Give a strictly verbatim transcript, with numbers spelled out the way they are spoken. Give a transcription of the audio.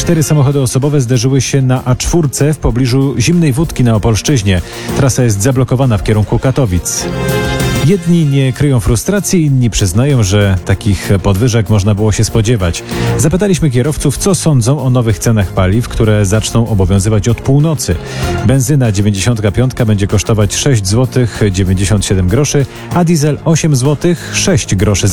Cztery samochody osobowe zderzyły się na A cztery w pobliżu Zimnej Wódki na Opolszczyźnie. Trasa jest zablokowana w kierunku Katowic. Jedni nie kryją frustracji, inni przyznają, że takich podwyżek można było się spodziewać. Zapytaliśmy kierowców, co sądzą o nowych cenach paliw, które zaczną obowiązywać od północy. Benzyna dziewięćdziesiątka piątka będzie kosztować sześć złotych dziewięćdziesiąt siedem groszy, a diesel osiem złotych sześć groszy.